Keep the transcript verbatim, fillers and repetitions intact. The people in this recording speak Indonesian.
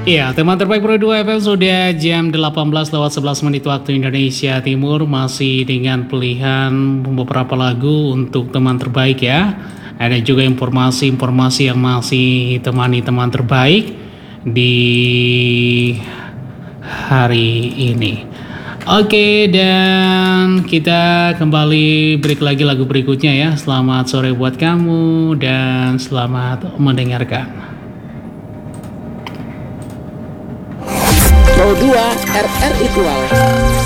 Iya, teman terbaik Pro dua F M sudah jam delapan belas lewat sebelas menit waktu Indonesia Timur. Masih dengan pilihan beberapa lagu untuk teman terbaik ya. Ada juga informasi-informasi yang masih temani teman terbaik di hari ini. Oke, dan kita kembali break lagi lagu berikutnya ya. Selamat sore buat kamu dan selamat mendengarkan. Pro dua R R Itual.